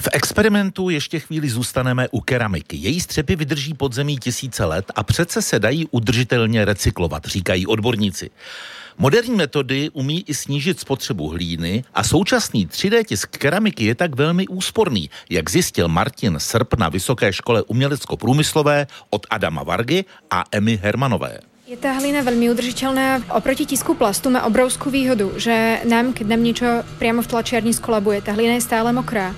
V experimentu ještě chvíli zůstaneme u keramiky. Její střepy vydrží pod zemí tisíce let a přece se dají udržitelně recyklovat, říkají odborníci. Moderní metody umí i snížit spotřebu hlíny a současný 3D tisk keramiky je tak velmi úsporný, jak zjistil Martin Srb na Vysoké škole umělecko-průmyslové od Adama Vargy a Emmy Hermanové. Je tá hlina veľmi udržiteľná. Oproti tisku plastu má obrovskú výhodu, že keď nám niečo priamo v tlačiarni skolabuje, tá hlina je stále mokrá.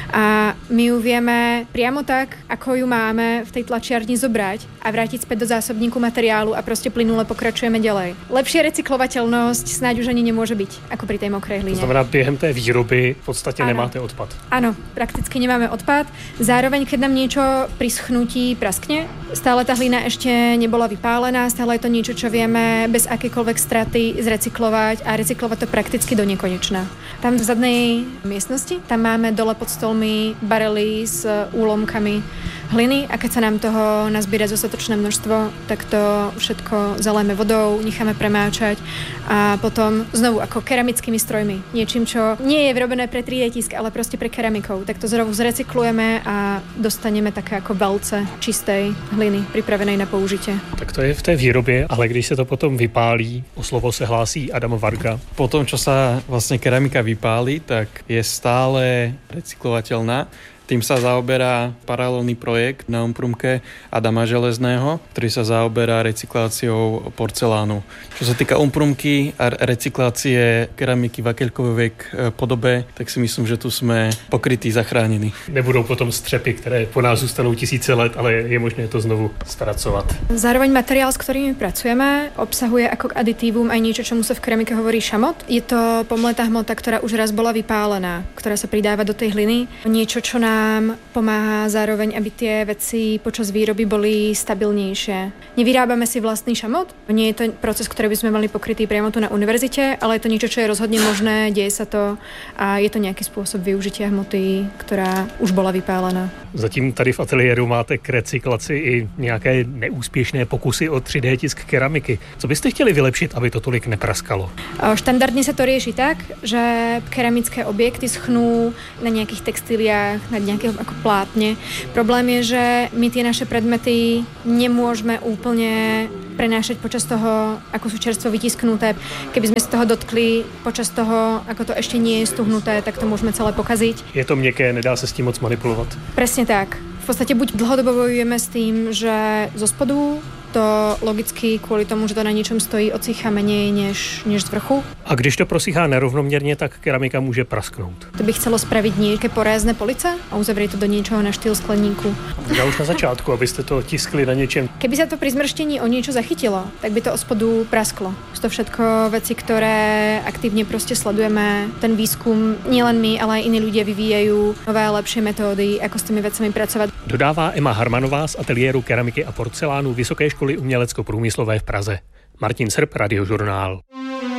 A my ju vieme priamo tak, ako ju máme v tej tlačiarni zobrať a vrátiť späť do zásobníku materiálu a proste plynule pokračujeme ďalej. Lepšia recyklovateľnosť snáď už ani nemôže byť ako pri tej mokrej hline. To znamená, během té výroby v podstate nemáte odpad. Áno, prakticky nemáme odpad. Zároveň, keď nám niečo pri schnutí praskne, stále tá hlina ešte nebola vypálená, stále je to niečo, čo vieme bez akékoľvek straty zrecyklovať a recyklovať to prakticky do nekonečna. Tam v zadnej miestnosti, tam máme dole pod stolmi barely s úlomkami hliny a keď sa nám toho nazbiera dostatočné množstvo, tak to všetko zalejeme vodou, necháme premáčať a potom znovu ako keramickými strojmi. Niečím, čo nie je vyrobené pre 3D tisk, ale proste pre keramikov. Tak to znovu zrecyklujeme a dostaneme také ako valce čistej hliny, pripravenej na použitie. Tak to je v té výrobě, ale když se to potom vypálí, o slovo se hlásí Adam Varga. Po tom, čo sa vlastne keramika vypálí, tak je stále recyklovateľná. Tým sa zaoberá paralelný projekt na Umprumke Adama Železného, ktorý sa zaoberá recykláciou porcelánu. Čo sa týka Umprumky a recyklácie keramiky v akékoľvek podobe, tak si myslím, že tu sme pokrytí, zachránení. Nebudou potom střepy, které po nás zůstanou tisíce let, ale je možné to znovu spracovať. Zároveň materiál, s ktorými pracujeme, obsahuje ako aditívum aj niečo, čomu sa v keramike hovorí šamot. Je to pomletá hmota, ktorá už raz bola vypálená, ktorá sa pridáva do tej hliny. Niečo, čo nám pomáha zároveň, aby tie veci počas výroby boli stabilnejšie. Nevyrábame si vlastný šamot. Nie je to proces, ktorý by sme mali pokrytý priamo tu na univerzite, ale je to niečo, čo je rozhodne možné, deje sa to a je to nejaký spôsob využitia hmoty, ktorá už bola vypálená. Zatím tady v ateliéru máte k recyklaci i nějaké neúspěšné pokusy o 3D tisk keramiky. Co byste chtěli vylepšit, aby to tolik nepraskalo? Štandardne sa to rieši tak, že keramické objekty schnú na nejakých textíliách, na nejakého ako plátne. Problém je, že my tie naše predmety nemôžeme úplne prenášať počas toho, ako sú čerstvo vytisknuté. Keby sme z toho dotkli počas toho, ako to ešte nie je stuhnuté, tak to môžeme celé pokaziť. Je to měkké, nedá se s tím moc manipulovat. Presne tak. V podstate buď dlhodobo bojujeme s tým, že zo spodu to logicky kvôli tomu, že to na niečom stojí, odsýcha menej než z vrchu. A když to prosýchá nerovnoměrně, tak keramika může prasknout. To by chcelo spraviť nejaké porézne police a uzavrieť to do niečoho na štýl skleníku. Já už na začátku, abyste to tiskli na něčem. Keby sa to pri zmrštení o niečo zachytilo, tak by to od spodu prasklo. Sú to všetko veci, ktoré aktívne proste sledujeme. Ten výskum nielen my, ale aj iní ľudia vyvíjajú nové a lepšie metódy, ako s tými vecami pracovať. Dodává Emma Hermanová z ateliéru keramiky a porcelánu Vysoké školy umělecko-průmyslové v Praze. Martin Srb, Radiožurnál.